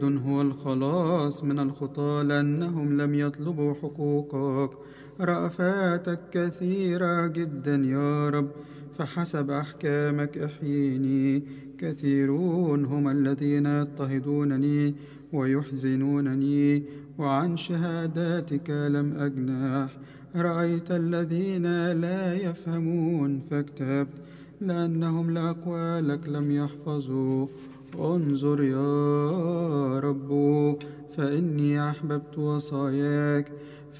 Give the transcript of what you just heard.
هو الخلاص من الخطاة لأنهم لم يطلبوا حقوقك. رأفاتك كثيرة جدا يا رب، فحسب أحكامك احييني. كثيرون هم الذين يضطهدونني ويحزنونني، وعن شهاداتك لم أجنح. رأيت الذين لا يفهمون فاكتبت، لأنهم لأقوالك لم يحفظوا. انظر يا رب، فإني أحببت وصاياك.